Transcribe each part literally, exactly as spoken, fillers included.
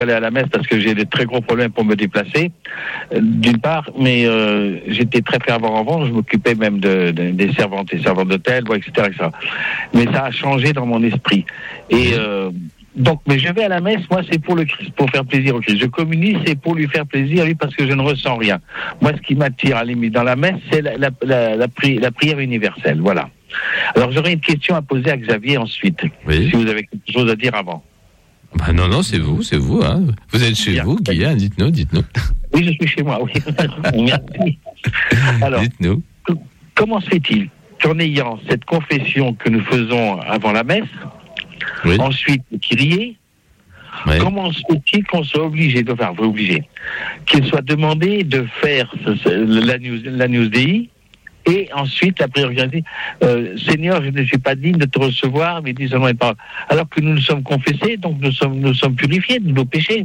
aller à la messe parce que j'ai des très gros problèmes pour me déplacer, euh, d'une part, mais euh, j'étais très fervent avant, je m'occupais même de, de, des servantes et servantes d'hôtel, bon, et cetera, et cetera. Mais ça a changé dans mon esprit. Et euh, donc, mais je vais à la messe, moi, c'est pour le Christ, pour faire plaisir au Christ. Je communie, c'est pour lui faire plaisir, lui, parce que je ne ressens rien. Moi, ce qui m'attire à la limite dans la messe, c'est la, la, la, la, pri- la prière universelle, voilà. Alors, j'aurais une question à poser à Xavier ensuite, oui. Si vous avez quelque chose à dire avant. Bah non, non, c'est vous, c'est vous. Hein. Vous êtes chez Bien. vous, Guillaume, dites-nous, dites-nous. Oui, je suis chez moi, oui. Merci. Alors, dites-nous. C- comment se fait-il qu'en ayant cette confession que nous faisons avant la messe, oui. ensuite le Kyrie, oui. comment se fait-il qu'on soit obligé, de, enfin, obligé, qu'il soit demandé de faire ce, ce, l'Agnus, l'Agnus Dei, et ensuite, la prière organisée, euh, Seigneur, je ne suis pas digne de te recevoir, mais dis seulement une parole. Alors que nous nous sommes confessés, donc nous sommes, nous sommes purifiés de nos péchés.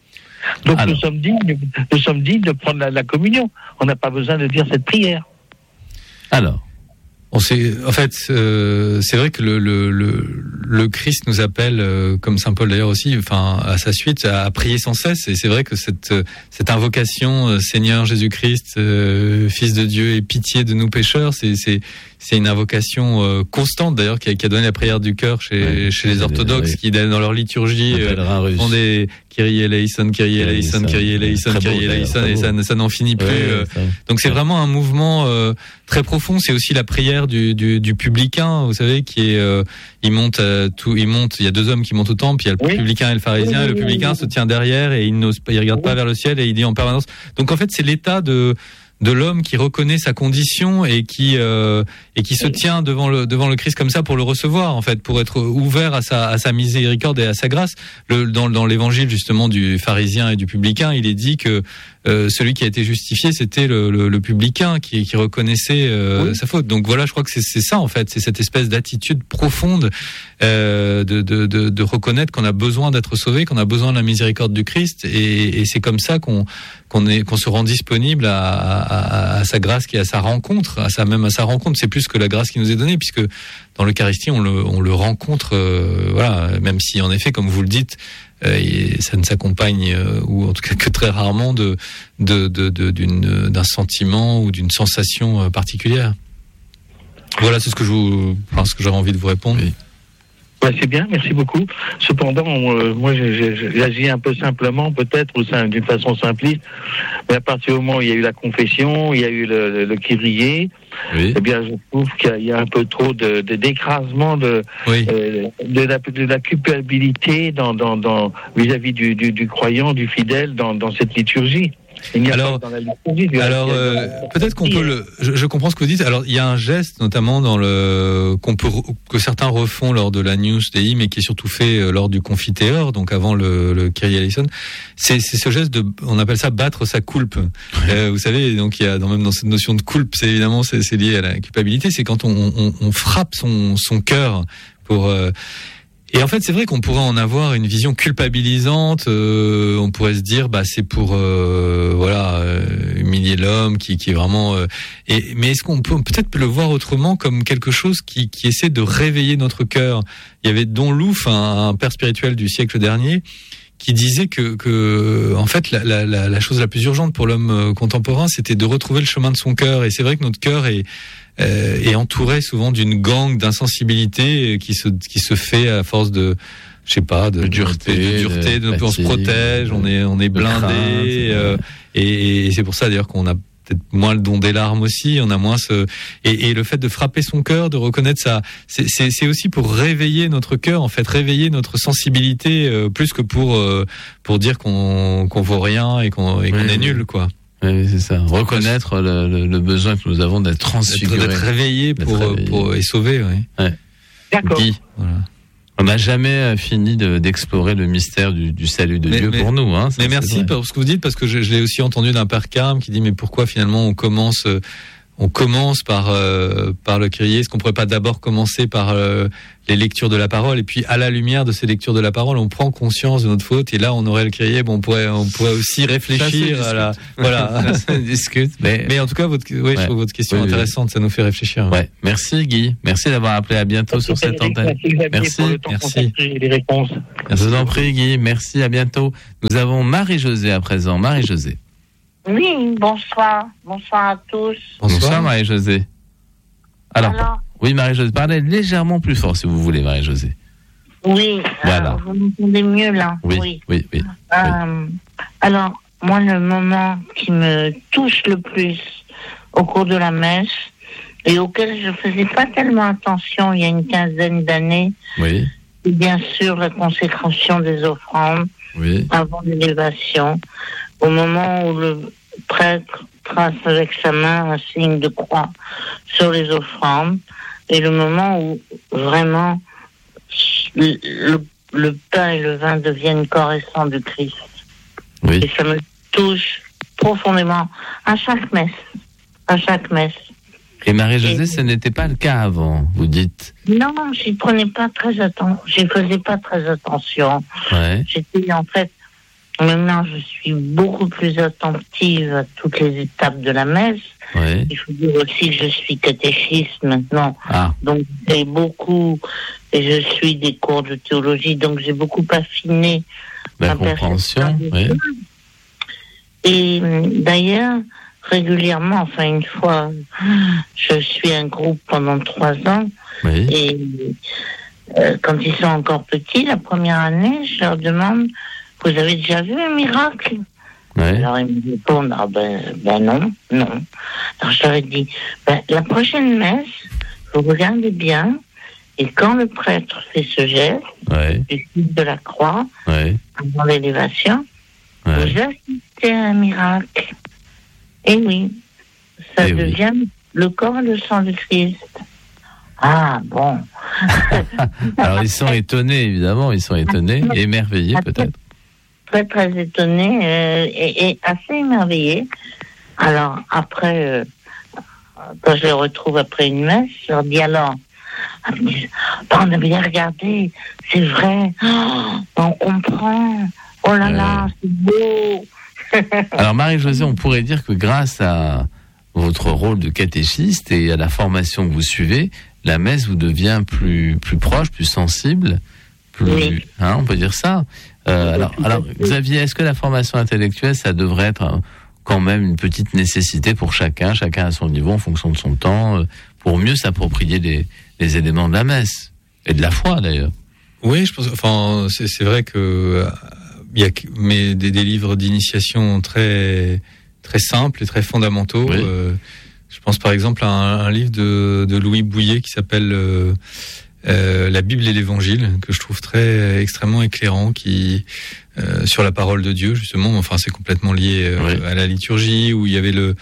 Donc Alors. nous sommes dignes, nous sommes dignes de prendre la, la communion. On n'a pas besoin de dire cette prière. Alors, on sait, en fait, euh, c'est vrai que le, le, le, le Christ nous appelle, euh, comme saint Paul d'ailleurs aussi, enfin à sa suite, à prier sans cesse. Et c'est vrai que cette cette invocation, euh, Seigneur Jésus-Christ, euh, Fils de Dieu, aie pitié de nous pécheurs, c'est c'est c'est une invocation euh, constante d'ailleurs qui a, qui a donné la prière du cœur chez ouais, chez les orthodoxes, qui dans leur liturgie euh, font des Kyrie eleison, Kyrie eleison, Kyrie eleison, Kyrie eleison, et ça ça n'en finit plus. Ouais, euh. Donc c'est vraiment un mouvement euh, très profond. C'est aussi la prière du du, du publicain, vous savez, qui est euh, il monte euh, tout, il monte. Il y a deux hommes qui montent au temple. Il y a le oui. publicain et le pharisien. Oui, et le publicain oui, oui. se tient derrière et il n'ose pas, il regarde oui. pas vers le ciel et il dit en permanence. Donc en fait c'est l'état de de l'homme qui reconnaît sa condition et qui euh, et qui se tient devant le devant le Christ comme ça pour le recevoir, en fait, pour être ouvert à sa à sa miséricorde et à sa grâce. Le, dans dans l'évangile justement du pharisien et du publicain, il est dit que euh, celui qui a été justifié, c'était le, le, le publicain qui qui reconnaissait euh, oui. sa faute. Donc voilà, je crois que c'est c'est ça en fait, c'est cette espèce d'attitude profonde euh, de, de de de reconnaître qu'on a besoin d'être sauvé, qu'on a besoin de la miséricorde du Christ, et, et c'est comme ça qu'on qu'on est qu'on se rend disponible à, à, à sa grâce, qui est à sa rencontre, à sa même à sa rencontre. C'est plus que la grâce qui nous est donnée, puisque dans l'Eucharistie on le on le rencontre, euh, voilà, même si en effet, comme vous le dites, euh, ça ne s'accompagne euh, ou en tout cas que très rarement de de de, de d'une d'un sentiment ou d'une sensation particulière. Voilà, c'est ce que je vous, enfin, ce que j'aurais envie de vous répondre. Oui. Ouais, c'est bien, merci beaucoup. Cependant, euh, moi, j'agis un peu simplement, peut-être, ou d'une façon simpliste. Mais à partir du moment où il y a eu la confession, il y a eu le, le, le Kyrie, oui. eh bien, je trouve qu'il y a un peu trop de, de d'écrasement de, oui. euh, de, la, de la culpabilité dans, dans, dans vis-à-vis du, du, du croyant, du fidèle, dans, dans cette liturgie. Alors, alors euh, peut-être qu'on peut le. Je, je comprends ce que vous dites. Alors, il y a un geste, notamment dans le qu'on peut que certains refont lors de l'Agnus Dei, mais qui est surtout fait lors du Confiteor, donc avant le, le Kyrie eleison. C'est, c'est ce geste de, on appelle ça battre sa culpe. Euh, vous savez, donc il y a dans, même dans cette notion de culpe, c'est évidemment c'est, c'est lié à la culpabilité. C'est quand on, on, on frappe son son cœur pour. Euh, Et en fait, c'est vrai qu'on pourrait en avoir une vision culpabilisante. Euh, on pourrait se dire, bah, c'est pour euh, voilà euh, humilier l'homme qui, qui est vraiment. Euh, et mais est-ce qu'on peut peut-être le voir autrement, comme quelque chose qui, qui essaie de réveiller notre cœur? Il y avait Don Louf, un, un père spirituel du siècle dernier, qui disait que, que en fait, la, la, la chose la plus urgente pour l'homme contemporain, c'était de retrouver le chemin de son cœur. Et c'est vrai que notre cœur est Euh, est entouré souvent d'une gangue d'insensibilité qui se qui se fait à force de, je sais pas, de, de dureté, de, de dureté, de, de, on se protège, on est on est blindé, euh, et, et c'est pour ça d'ailleurs qu'on a peut-être moins le don des larmes aussi, on a moins ce et, et le fait de frapper son cœur, de reconnaître ça, c'est c'est, c'est aussi pour réveiller notre cœur, en fait, réveiller notre sensibilité, euh, plus que pour euh, pour dire qu'on qu'on vaut rien et qu'on et qu'on oui, est nul, quoi. Oui, c'est ça. Reconnaître le, le, le besoin que nous avons d'être transfigurés, d'être réveillés pour, réveillé. pour et sauvés. Oui. Ouais. D'accord. Guy, voilà. On n'a jamais fini de, d'explorer le mystère du, du salut de mais, Dieu mais, pour nous. Hein, ça, mais merci pour ce que vous dites, parce que je, je l'ai aussi entendu d'un père Carme qui dit, mais pourquoi finalement on commence on commence par euh, par le Kyrie. Est-ce qu'on pourrait pas d'abord commencer par euh, les lectures de la parole, et puis à la lumière de ces lectures de la parole, on prend conscience de notre faute, et là on aurait le Kyrie. Bon, on pourrait on pourrait aussi réfléchir ça, à la voilà. Ça discute. Mais mais en tout cas votre oui, ouais. je trouve votre question oui, intéressante. Oui. Ça nous fait réfléchir. Ouais. Merci Guy. Merci d'avoir appelé. À bientôt merci sur cette antenne. Merci. Merci. Les réponses. Je vous en prie Guy. Merci. À bientôt. Nous avons Marie-Josée à présent. Marie-Josée. Oui, bonsoir. Bonsoir à tous. Bonsoir, bonsoir Marie-Josée. Alors, Alors, oui Marie-Josée, parlez légèrement plus fort si vous voulez Marie-Josée. Oui, voilà. Euh, vous m'entendez mieux là. Oui, oui, oui. oui, euh, oui. Alors, moi le moment qui me touche le plus au cours de la messe, et auquel je ne faisais pas tellement attention il y a une quinzaine d'années, oui. c'est bien sûr la consécration des offrandes oui. avant l'élévation. Au moment où le prêtre trace avec sa main un signe de croix sur les offrandes, et le moment où vraiment le, le, le pain et le vin deviennent corps et sang du Christ. Oui. Et ça me touche profondément à chaque messe, à chaque messe. Et Marie-Josée, et... ce n'était pas le cas avant, vous dites? Non, j'y prenais pas très attention, j'y faisais pas très attention. Ouais. J'étais en fait Maintenant, je suis beaucoup plus attentive à toutes les étapes de la messe. Oui. Il faut dire aussi que je suis catéchiste maintenant. Ah. Donc, j'ai beaucoup, et je suis des cours de théologie, donc j'ai beaucoup affiné la compréhension. Oui. Et d'ailleurs, régulièrement, enfin une fois, je suis un groupe pendant trois ans. Oui. Et euh, quand ils sont encore petits, la première année, je leur demande: vous avez déjà vu un miracle? Ouais. Alors ils me répondent: ah ben, ben non, non. Alors je leur ai dit: ben, la prochaine messe, vous regardez bien, et quand le prêtre fait ce geste, ouais. du signe de la croix, ouais. avant l'élévation, ouais. vous assistez à un miracle. Et oui, ça et devient oui. le corps et le sang du Christ. Ah bon. Alors ils sont étonnés, évidemment, ils sont étonnés, émerveillés peut-être. Très très étonnés euh, et, et assez émerveillés. Alors après, euh, quand je les retrouve après une messe, je leur dis: alors, on a bien regardé, c'est vrai, oh, on comprend, oh là là, euh... c'est beau. Alors Marie-Josée, on pourrait dire que grâce à votre rôle de catéchiste et à la formation que vous suivez, la messe vous devient plus plus proche, plus sensible, plus, oui. hein, on peut dire ça. Euh, alors, alors, Xavier, est-ce que la formation intellectuelle, ça devrait être quand même une petite nécessité pour chacun, chacun à son niveau, en fonction de son temps, pour mieux s'approprier les, les éléments de la messe et de la foi d'ailleurs? Oui, je pense. Enfin, c'est, c'est vrai que il y a mais des, des livres d'initiation très très simples et très fondamentaux. Oui. Euh, je pense par exemple à un, un livre de, de Louis Bouillet qui s'appelle euh, Euh, la Bible et l'Évangile, que je trouve très euh, extrêmement éclairant, qui euh, sur la parole de Dieu justement. Enfin, c'est complètement lié euh, oui. à la liturgie, où il y avait le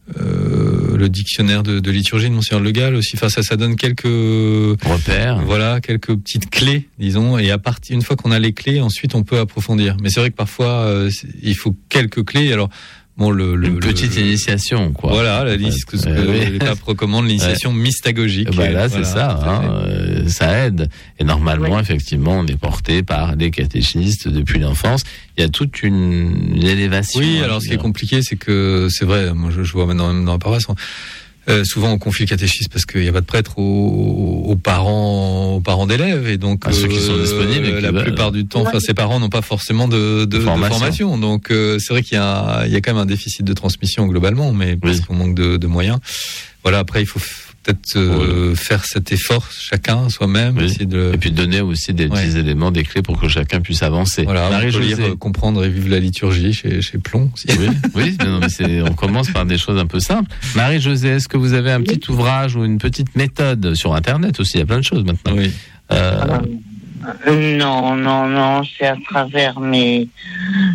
euh, le dictionnaire de, de liturgie de Monseigneur Le Gall aussi. Enfin, ça, ça donne quelques repères. Voilà, quelques petites clés, disons. Et à partir, une fois qu'on a les clés, ensuite on peut approfondir. Mais c'est vrai que parfois euh, il faut quelques clés. Alors bon, le, le, une petite le, initiation, quoi. Voilà, la liste que, euh, que oui. les papes recommandent, l'initiation ouais. mystagogique. Bah là, c'est voilà, ça, hein, euh, ça aide. Et normalement, oui. effectivement, on est porté par des catéchistes depuis l'enfance. Il y a toute une, une élévation. Oui, alors ce qui est compliqué, c'est que, c'est vrai, moi je, je vois maintenant même dans la paroisse, Euh, souvent on confie le catéchisme parce qu'il n'y a pas de prêtre aux, aux parents, aux parents d'élèves, et donc à ceux qui sont disponibles. Euh, la veulent... plupart du temps, enfin, ces parents n'ont pas forcément de, de, de, formation. de formation. Donc euh, c'est vrai qu'il y a, il y a quand même un déficit de transmission globalement, mais parce oui. qu'on manque de, de moyens. Voilà. Après, il faut peut-être euh, oui. faire cet effort chacun soi-même, oui. essayer de... et puis donner aussi des petits ouais. éléments, des clés pour que chacun puisse avancer. Voilà, on peut lire euh, Comprendre et vivre la liturgie chez, chez Plomb aussi. Oui, oui, non, mais c'est, on commence par des choses un peu simples. Marie-Josée, est-ce que vous avez un petit ouvrage ou une petite méthode sur Internet aussi? Il y a plein de choses maintenant. Oui. Euh... Non, non, non, c'est à travers mes,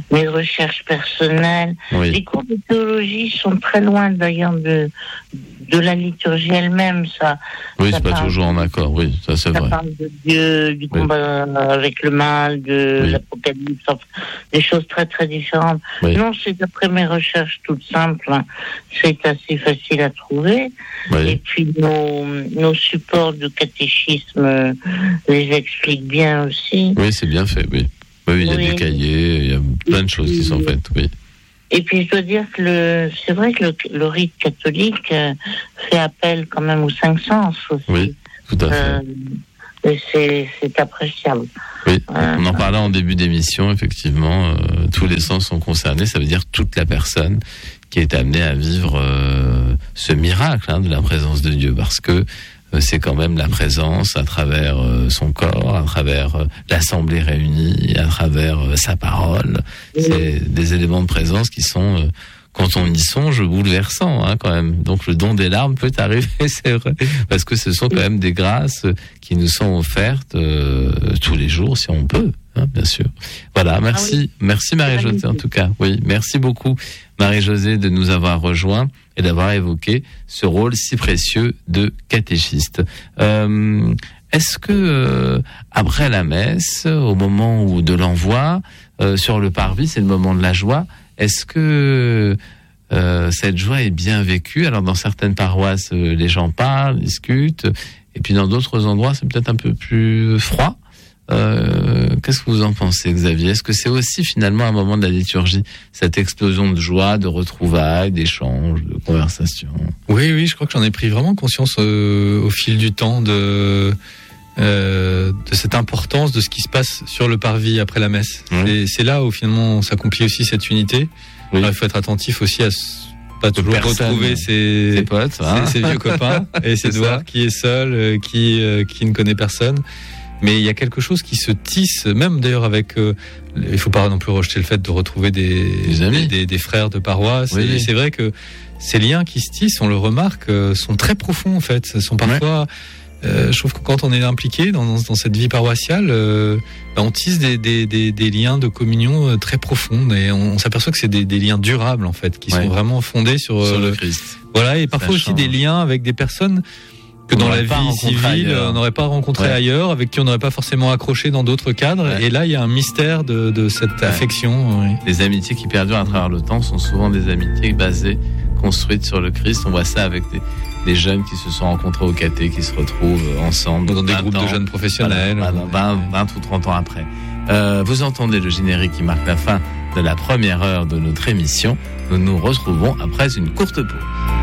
mes recherches personnelles. Oui. Les cours de théologie sont très loin d'ailleurs de, de la liturgie elle-même. Ça, oui, ça c'est pas toujours en accord, oui, ça c'est ça vrai. Ça parle de Dieu, du oui. combat avec le mal, de oui. l'Apocalypse, enfin, des choses très très différentes. Oui. Non, c'est d'après mes recherches toutes simples, hein. C'est assez facile à trouver. Oui. Et puis nos, nos supports de catéchisme les expliquent bien aussi. Oui, c'est bien fait, oui. Oui, il y a oui. des cahiers, il y a plein de choses qui sont faites, oui. Et puis je dois dire que le, c'est vrai que le, le rite catholique euh, fait appel quand même aux cinq sens aussi. Oui, tout à fait. Euh, et c'est, c'est appréciable. Oui, euh, on en parlait en début d'émission, effectivement, euh, tous les sens sont concernés, ça veut dire toute la personne qui est amenée à vivre euh, ce miracle hein, de la présence de Dieu, parce que c'est quand même la présence à travers son corps, à travers l'assemblée réunie, à travers sa parole. C'est des éléments de présence qui sont, quand on y songe, bouleversants hein, quand même. Donc le don des larmes peut arriver, c'est vrai, parce que ce sont quand même des grâces qui nous sont offertes euh, tous les jours, si on peut, hein, bien sûr. Voilà, merci, ah oui. merci Marie-Josée en tout cas. Oui, merci beaucoup Marie-Josée de nous avoir rejoints et d'avoir évoqué ce rôle si précieux de catéchiste. Euh, est-ce que euh, après la messe, au moment où de l'envoi, euh, sur le parvis, c'est le moment de la joie, est-ce que euh, cette joie est bien vécue? Alors dans certaines paroisses, euh, les gens parlent, discutent, et puis dans d'autres endroits, c'est peut-être un peu plus froid. Euh, qu'est-ce que vous en pensez, Xavier? Est-ce que c'est aussi finalement un moment de la liturgie, cette explosion de joie, de retrouvailles, d'échanges, de conversations? Oui, oui, je crois que j'en ai pris vraiment conscience euh, au fil du temps de euh, de cette importance de ce qui se passe sur le parvis après la messe. Oui. Et c'est là où finalement s'accomplit aussi cette unité. Oui. Alors, il faut être attentif aussi à pas toujours personne, retrouver ses, ses potes, hein. ses, ses vieux copains et c'est de voir qui est seul, euh, qui euh, qui ne connaît personne. Mais il y a quelque chose qui se tisse, même d'ailleurs avec. Euh, il faut pas non plus rejeter le fait de retrouver des des, amis. des, des frères de paroisse. Oui. Et c'est vrai que ces liens qui se tissent, on le remarque, euh, sont très profonds en fait. Ce sont parfois. Ouais. Euh, je trouve que quand on est impliqué dans, dans, dans cette vie paroissiale, euh, ben on tisse des, des, des, des liens de communion très profonds et on, on s'aperçoit que c'est des, des liens durables en fait, qui ouais. sont vraiment fondés sur, sur euh, le Christ. Voilà, et parfois aussi des liens avec des personnes que on dans la vie civile, ailleurs. on n'aurait pas rencontré ouais. ailleurs, avec qui on n'aurait pas forcément accroché dans d'autres cadres. Ouais. Et là, il y a un mystère de, de cette ouais. affection. Oui. Les amitiés qui perdurent à travers le temps sont souvent des amitiés basées, construites sur le Christ. On voit ça avec des, des jeunes qui se sont rencontrés au caté, qui se retrouvent ensemble. Dans des groupes ans, de jeunes professionnels. Voilà, vingt, vingt ou trente ans après. Euh, vous entendez le générique qui marque la fin de la première heure de notre émission. Nous nous retrouvons après une courte pause.